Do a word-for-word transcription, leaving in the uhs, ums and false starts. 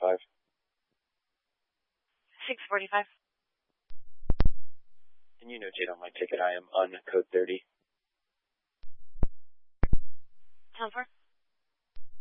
forty-five. six forty-five. Can you notate on my ticket I am on code thirty? ten four.